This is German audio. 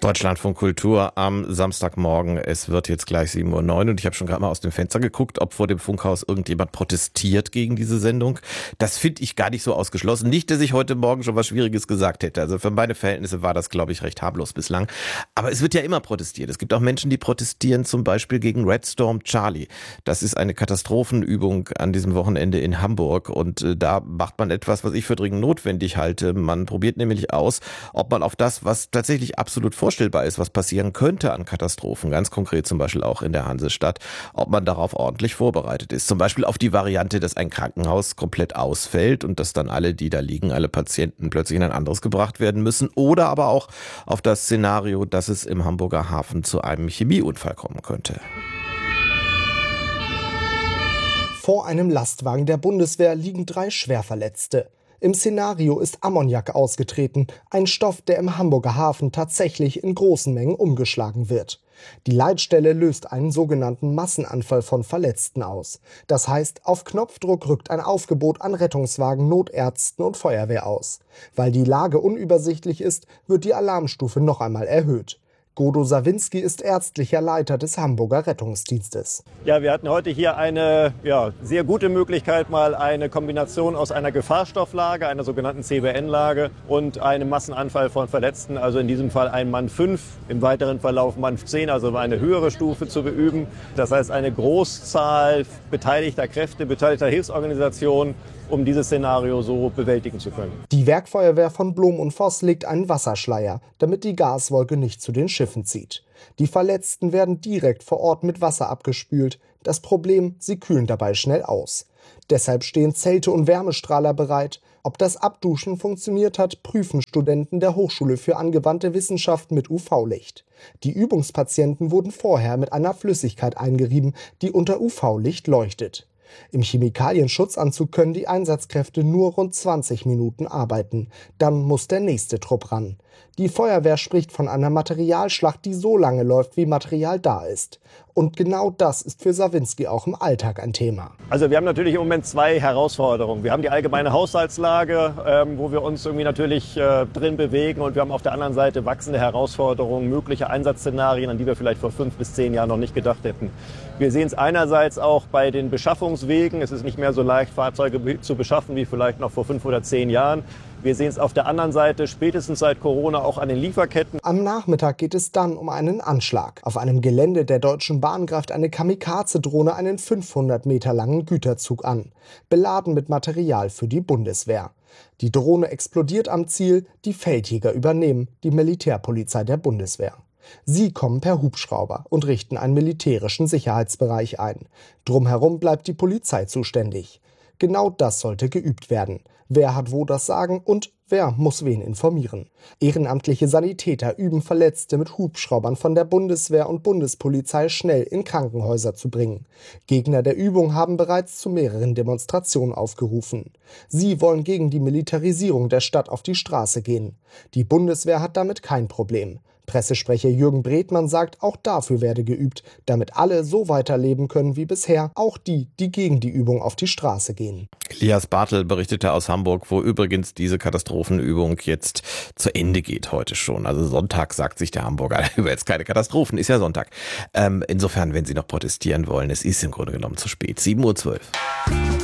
Deutschlandfunk Kultur am Samstagmorgen. Es wird jetzt gleich 7:09 Uhr und ich habe schon gerade mal aus dem Fenster geguckt, ob vor dem Funkhaus irgendjemand protestiert gegen diese Sendung. Das finde ich gar nicht so ausgeschlossen. Nicht, dass ich heute Morgen schon was Schwieriges gesagt hätte. Also für meine Verhältnisse war das, glaube ich, recht harmlos bislang. Aber es wird ja immer protestiert. Es gibt auch Menschen, die protestieren zum Beispiel gegen Red Storm Charlie. Das ist eine Katastrophenübung an diesem Wochenende in Hamburg und da macht man etwas, was ich für dringend notwendig halte. Man probiert nämlich aus, ob man auf das, was tatsächlich absolut vorstellbar ist, was passieren könnte an Katastrophen, ganz konkret zum Beispiel auch in der Hansestadt, ob man darauf ordentlich vorbereitet ist. Zum Beispiel auf die Variante, dass ein Krankenhaus komplett ausfällt und dass dann alle, die da liegen, alle Patienten plötzlich in ein anderes gebracht werden müssen. Oder aber auch auf das Szenario, dass es im Hamburger Hafen zu einem Chemieunfall kommen könnte. Vor einem Lastwagen der Bundeswehr liegen 3 Schwerverletzte. Im Szenario ist Ammoniak ausgetreten, ein Stoff, der im Hamburger Hafen tatsächlich in großen Mengen umgeschlagen wird. Die Leitstelle löst einen sogenannten Massenanfall von Verletzten aus. Das heißt, auf Knopfdruck rückt ein Aufgebot an Rettungswagen, Notärzten und Feuerwehr aus. Weil die Lage unübersichtlich ist, wird die Alarmstufe noch einmal erhöht. Godo Sawinski ist ärztlicher Leiter des Hamburger Rettungsdienstes. Ja, wir hatten heute hier eine sehr gute Möglichkeit, mal eine Kombination aus einer Gefahrstofflage, einer sogenannten CBN-Lage und einem Massenanfall von Verletzten, also in diesem Fall ein Mann 5, im weiteren Verlauf Mann 10, also eine höhere Stufe zu beüben. Das heißt, eine Großzahl beteiligter Kräfte, beteiligter Hilfsorganisationen, um dieses Szenario so bewältigen zu können. Die Werkfeuerwehr von Blom und Voss legt einen Wasserschleier, damit die Gaswolke nicht zu den Schiffen zieht. Die Verletzten werden direkt vor Ort mit Wasser abgespült. Das Problem, sie kühlen dabei schnell aus. Deshalb stehen Zelte und Wärmestrahler bereit. Ob das Abduschen funktioniert hat, prüfen Studenten der Hochschule für angewandte Wissenschaft mit UV-Licht. Die Übungspatienten wurden vorher mit einer Flüssigkeit eingerieben, die unter UV-Licht leuchtet. Im Chemikalienschutzanzug können die Einsatzkräfte nur rund 20 Minuten arbeiten. Dann muss der nächste Trupp ran. Die Feuerwehr spricht von einer Materialschlacht, die so lange läuft, wie Material da ist. Und genau das ist für Sawinski auch im Alltag ein Thema. Also wir haben natürlich im Moment 2 Herausforderungen. Wir haben die allgemeine Haushaltslage, wo wir uns irgendwie natürlich drin bewegen. Und wir haben auf der anderen Seite wachsende Herausforderungen, mögliche Einsatzszenarien, an die wir vielleicht vor 5 bis 10 Jahren noch nicht gedacht hätten. Wir sehen es einerseits auch bei den Beschaffungswegen. Es ist nicht mehr so leicht, Fahrzeuge zu beschaffen wie vielleicht noch vor 5 oder 10 Jahren. Wir sehen es auf der anderen Seite spätestens seit Corona auch an den Lieferketten. Am Nachmittag geht es dann um einen Anschlag. Auf einem Gelände der Deutschen Bahn greift eine Kamikaze-Drohne einen 500 Meter langen Güterzug an, beladen mit Material für die Bundeswehr. Die Drohne explodiert am Ziel, die Feldjäger übernehmen, die Militärpolizei der Bundeswehr. Sie kommen per Hubschrauber und richten einen militärischen Sicherheitsbereich ein. Drumherum bleibt die Polizei zuständig. Genau das sollte geübt werden. Wer hat wo das Sagen und wer muss wen informieren? Ehrenamtliche Sanitäter üben Verletzte mit Hubschraubern von der Bundeswehr und Bundespolizei schnell in Krankenhäuser zu bringen. Gegner der Übung haben bereits zu mehreren Demonstrationen aufgerufen. Sie wollen gegen die Militarisierung der Stadt auf die Straße gehen. Die Bundeswehr hat damit kein Problem. Pressesprecher Jürgen Bredmann sagt, auch dafür werde geübt, damit alle so weiterleben können wie bisher, auch die, die gegen die Übung auf die Straße gehen. Elias Bartel berichtete aus Hamburg, wo übrigens diese Katastrophenübung jetzt zu Ende geht heute schon. Also Sonntag sagt sich der Hamburger über jetzt keine Katastrophen, ist ja Sonntag. Insofern, wenn Sie noch protestieren wollen, es ist im Grunde genommen zu spät. 7:12 Uhr.